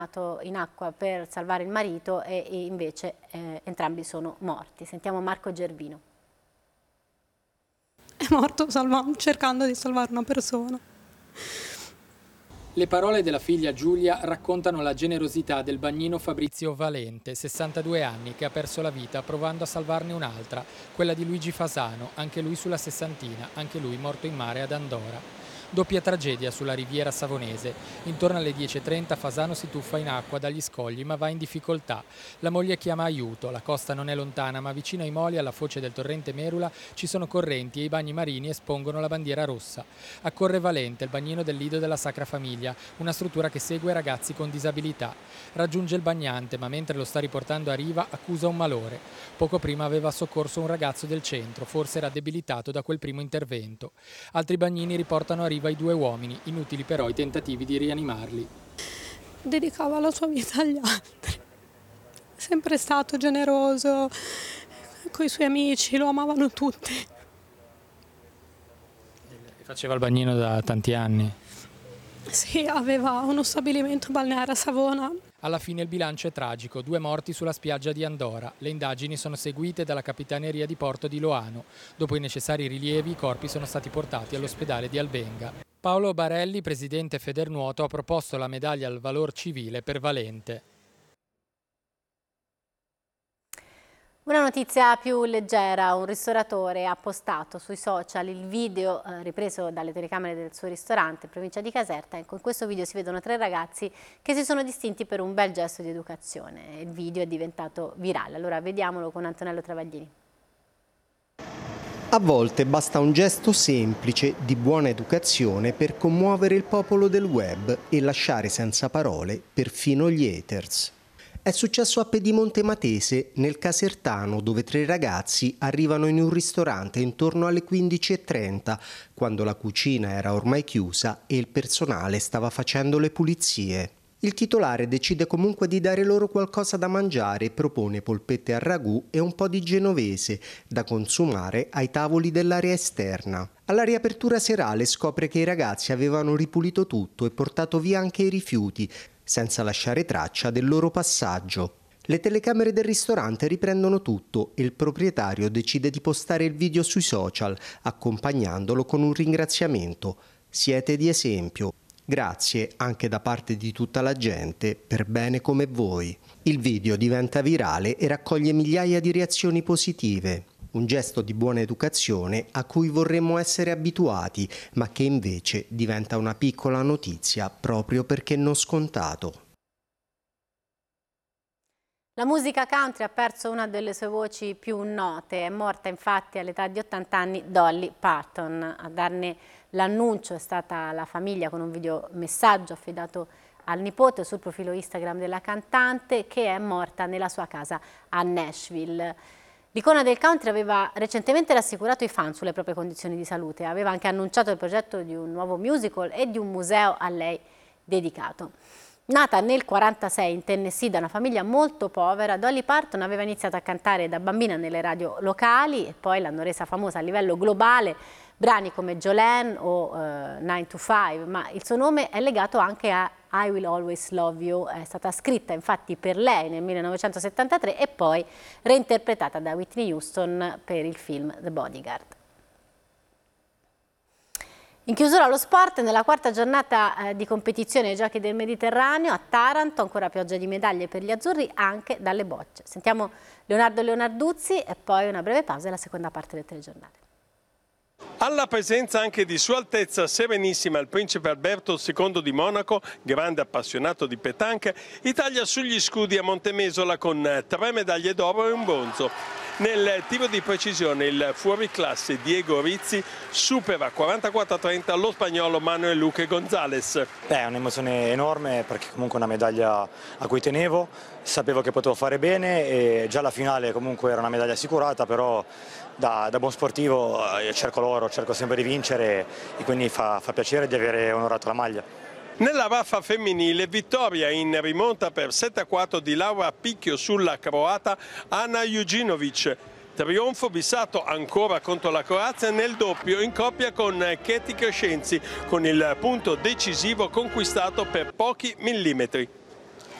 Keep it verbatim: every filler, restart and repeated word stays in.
in acqua per salvare il marito e invece eh, entrambi sono morti. Sentiamo Marco Gervino. È morto salvando, cercando di salvare una persona. Le parole della figlia Giulia raccontano la generosità del bagnino Fabrizio Valente, sessantadue anni, che ha perso la vita provando a salvarne un'altra, quella di Luigi Fasano, anche lui sulla sessantina, anche lui morto in mare ad Andora. Doppia tragedia sulla riviera savonese. Intorno alle dieci e trenta Fasano si tuffa in acqua dagli scogli ma va in difficoltà. La moglie chiama aiuto, la costa non è lontana ma vicino ai moli alla foce del torrente Merula ci sono correnti e i bagni marini espongono la bandiera rossa. Accorre Valente, il bagnino del Lido della Sacra Famiglia, una struttura che segue ragazzi con disabilità. Raggiunge il bagnante ma mentre lo sta riportando a riva accusa un malore. Poco prima aveva soccorso un ragazzo del centro, forse era debilitato da quel primo intervento. Altri bagnini riportano a riva i due uomini, inutili però i tentativi di rianimarli. Dedicava la sua vita agli altri, è sempre stato generoso, coi suoi amici lo amavano tutti. Faceva il bagnino da tanti anni? Sì, aveva uno stabilimento balneare a Savona. Alla fine il bilancio è tragico, due morti sulla spiaggia di Andora. Le indagini sono seguite dalla Capitaneria di Porto di Loano. Dopo i necessari rilievi i corpi sono stati portati all'ospedale di Albenga. Paolo Barelli, presidente Federnuoto, ha proposto la medaglia al valor civile per Valente. Una notizia più leggera: un ristoratore ha postato sui social il video eh, ripreso dalle telecamere del suo ristorante in provincia di Caserta. Ecco, in questo video si vedono tre ragazzi che si sono distinti per un bel gesto di educazione. Il video è diventato virale. Allora vediamolo con Antonello Travaglini. A volte basta un gesto semplice di buona educazione per commuovere il popolo del web e lasciare senza parole perfino gli haters. È successo a Pedimonte Matese, nel Casertano, dove tre ragazzi arrivano in un ristorante intorno alle quindici e trenta, quando la cucina era ormai chiusa e il personale stava facendo le pulizie. Il titolare decide comunque di dare loro qualcosa da mangiare e propone polpette al ragù e un po' di genovese, da consumare ai tavoli dell'area esterna. Alla riapertura serale scopre che i ragazzi avevano ripulito tutto e portato via anche i rifiuti, senza lasciare traccia del loro passaggio. Le telecamere del ristorante riprendono tutto e il proprietario decide di postare il video sui social, accompagnandolo con un ringraziamento. Siete di esempio. Grazie anche da parte di tutta la gente per bene come voi. Il video diventa virale e raccoglie migliaia di reazioni positive. Un gesto di buona educazione a cui vorremmo essere abituati, ma che invece diventa una piccola notizia proprio perché non scontato. La musica country ha perso una delle sue voci più note. È morta infatti all'età di ottanta anni Dolly Parton. A darne l'annuncio è stata la famiglia con un videomessaggio affidato al nipote sul profilo Instagram della cantante, che è morta nella sua casa a Nashville. L'icona del country aveva recentemente rassicurato i fan sulle proprie condizioni di salute, aveva anche annunciato il progetto di un nuovo musical e di un museo a lei dedicato. Nata nel quarantasei in Tennessee da una famiglia molto povera, Dolly Parton aveva iniziato a cantare da bambina nelle radio locali e poi l'hanno resa famosa a livello globale, brani come Jolene o uh, nine to five, ma il suo nome è legato anche a I Will Always Love You. È stata scritta infatti per lei nel millenovecentosettantatré e poi reinterpretata da Whitney Houston per il film The Bodyguard. In chiusura allo sport, nella quarta giornata eh, di competizione ai Giochi del Mediterraneo a Taranto, ancora pioggia di medaglie per gli azzurri anche dalle bocce. Sentiamo Leonardo Leonarduzzi e poi una breve pausa e la seconda parte del telegiornale. Alla presenza anche di Sua Altezza Serenissima il Principe Alberto secondo di Monaco, grande appassionato di petanque, Italia sugli scudi a Montemesola con tre medaglie d'oro e un bronzo. Nel tiro di precisione il fuoriclasse Diego Rizzi supera quarantaquattro a trenta lo spagnolo Manuel Luque González. È un'emozione enorme perché comunque è una medaglia a cui tenevo, sapevo che potevo fare bene e già la finale comunque era una medaglia assicurata, però da, da buon sportivo io cerco l'oro, cerco sempre di vincere e quindi fa, fa piacere di avere onorato la maglia. Nella raffa femminile vittoria in rimonta per sette a quattro di Laura Picchio sulla croata Ana Jujinovic. Trionfo bissato ancora contro la Croazia nel doppio in coppia con Katie Crescenzi, con il punto decisivo conquistato per pochi millimetri.